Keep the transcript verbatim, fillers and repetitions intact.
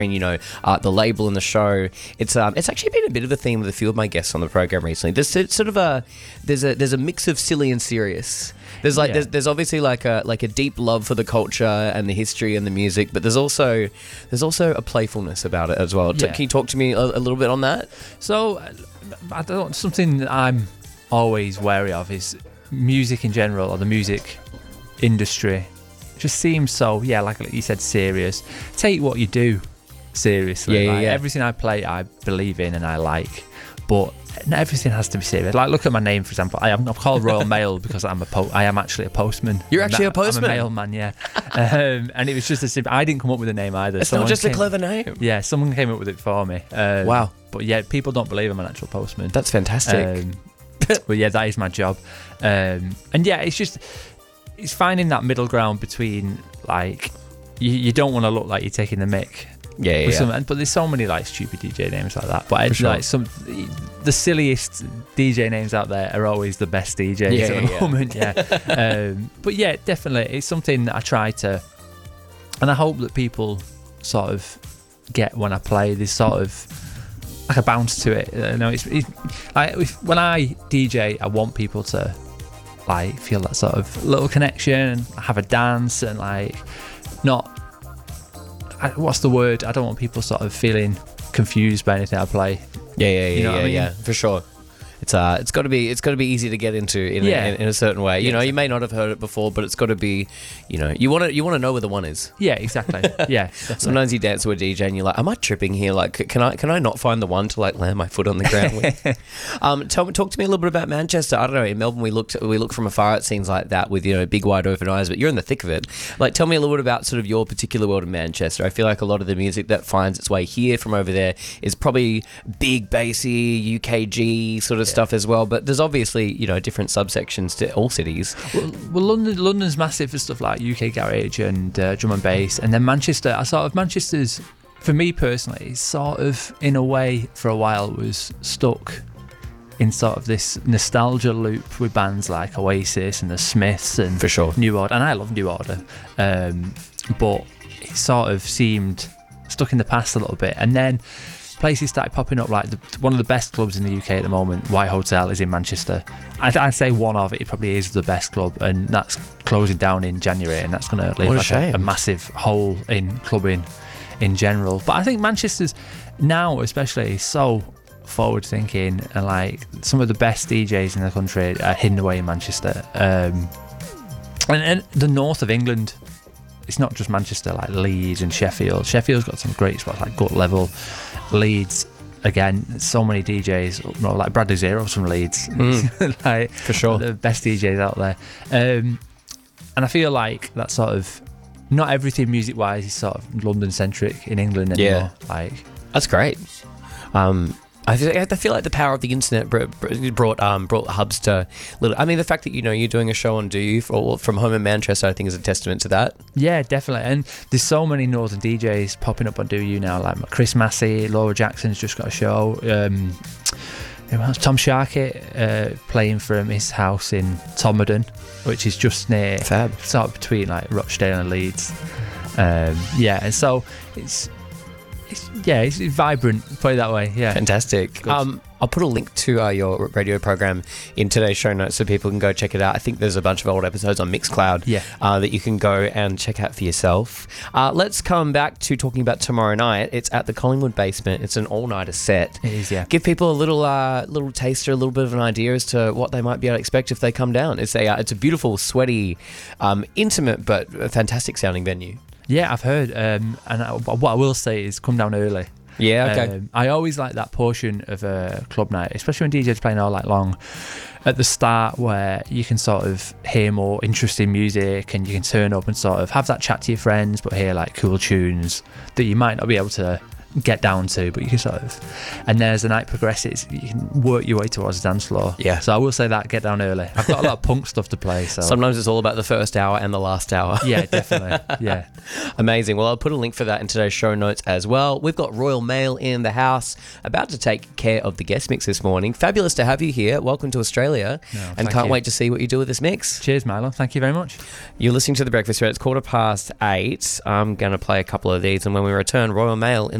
you know, uh, the label and the show. It's um, it's actually been a bit of a theme with a few of my guests on the program recently. There's sort of a there's a there's a mix of silly and serious. There's like yeah. there's, there's obviously like a like a deep love for the culture and the history and the music, but there's also there's also a playfulness about it as well. Yeah. Can you talk to me a, a little bit on that? So, I don't something that I'm always wary of is music in general, or the music industry. Just seems so yeah, like you said, serious. Take what you do seriously. Yeah, like, yeah. Everything I play, I believe in and I like, but not everything has to be serious. Like, look at my name, for example. I am I'm called Royal Mail because I'm a po- I am actually a postman. You're actually a postman? I'm a mailman, yeah. um, and it was just a simple. I didn't come up with the name either. It's someone not just came, a clever name. Yeah, someone came up with it for me. Um, wow. But yeah, people don't believe I'm an actual postman. That's fantastic. Um, but yeah, that is my job. Um, and yeah, it's just it's finding that middle ground between, like, you, you don't want to look like you're taking the mick. Yeah, yeah, yeah. Some, but there's so many like stupid D J names like that. But it's sure. like some the silliest D J names out there are always the best D Js yeah, at the yeah, moment. Yeah. um, but yeah, definitely, it's something that I try to, and I hope that people sort of get when I play. There's sort of like a bounce to it. You know, it's, it's like if, when I D J, I want people to like feel that sort of little connection, have a dance, and like not. I, what's the word? I don't want people sort of feeling confused by anything I play. Yeah, yeah, yeah, you know yeah, what I mean? yeah, for sure. It's uh, it's got to be, it's got to be easy to get into in, Yeah. a, in, in a certain way. You Yeah, know, exactly. you may not have heard it before, but it's got to be, you know, you want to, you want to know where the one is. Yeah, exactly. Yeah. Definitely. Sometimes you dance to a D J and you're like, am I tripping here? Like, can I, can I not find the one to like land my foot on the ground with? um, tell me, talk to me a little bit about Manchester. I don't know. In Melbourne, we looked, we look from afar at scenes like that with, you know, big wide open eyes, but you're in the thick of it. Like, tell me a little bit about sort of your particular world of Manchester. I feel like a lot of the music that finds its way here from over there is probably big, bassy, U K G sort of Yeah. stuff as well. But there's obviously, you know, different subsections to all cities. Well, well, London, London's massive for stuff like U K garage and uh, drum and bass, and then Manchester. I sort of Manchester's, for me personally, sort of in a way for a while was stuck in sort of this nostalgia loop with bands like Oasis and the Smiths and For sure. New Order, and I love New Order, um, but it sort of seemed stuck in the past a little bit, and then places started popping up, like the, one of the best clubs in the U K at the moment, White Hotel, is in Manchester. I'd, I'd say one of it, it probably is the best club, and that's closing down in January, and that's going to leave What a like a, shame. a massive hole in clubbing in general. But I think Manchester's now especially is so forward thinking, and like some of the best D Js in the country are hidden away in Manchester. Um, and, and the north of England, it's not just Manchester, like Leeds and Sheffield. Sheffield's got some great spots like Gut Level. Leeds, again, so many D Js, no, like Bradley Zero's from Leeds. Mm. Like, For sure. the best D Js out there. Um, and I feel like that sort of, not everything music wise is sort of London centric in England anymore. Yeah. Like, That's great. Um, I feel, I feel like the power of the internet br- br- brought um, brought hubs to little. I mean, the fact that, you know, you're doing a show on Do You for, from home in Manchester, I think is a testament to that. yeah, definitely. And there's so many northern D Js popping up on Do You now, like Chris Massey, Laura Jackson's just got a show. Um, who else? Tom Sharkey uh, playing from his house in Tommerden, which is just near, Fab. sort of between like Rochdale and Leeds. Um, yeah, and so it's. It's, yeah, it's vibrant, put it that way. Yeah, Fantastic. Good. Um, I'll put a link to uh, your radio program in today's show notes so people can go check it out. I think there's a bunch of old episodes on Mixcloud Yeah. uh, that you can go and check out for yourself. Uh, let's come back to talking about tomorrow night. It's at the Collingwood Basement. It's an all-nighter set. It is, yeah. Give people a little uh, little taster, a little bit of an idea as to what they might be able to expect if they come down. It's a uh, it's a beautiful, sweaty, um, intimate but a fantastic sounding venue. Yeah, I've heard. Um, and I, what I will say is come down early. Yeah, okay. Um, I always like that portion of a club night, especially when D Js playing all night long, at the start where you can sort of hear more interesting music and you can turn up and sort of have that chat to your friends, but hear like cool tunes that you might not be able to get down to, but you can sort of, and then as the night progresses, you can work your way towards the dance floor. Yeah. So I will say that, get down early. I've got a lot of punk stuff to play, so Sometimes it's all about the first hour and the last hour. yeah, definitely. Yeah. Amazing. Well, I'll put a link for that in today's show notes as well. We've got Royal Mail in the house, about to take care of the guest mix this morning. Fabulous to have you here. Welcome to Australia. No, and thank can't you. wait to see what you do with this mix. Cheers, Milo. Thank you very much. You're listening to The Breakfast Show. It's quarter past eight. I'm going to play a couple of these, and when we return, Royal Mail in